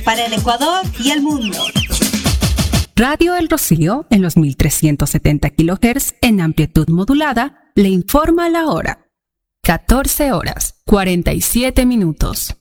para el Ecuador y el mundo. Radio El Rocío, en los 1370 kHz en amplitud modulada, le informa la hora. 14 horas, 47 minutos.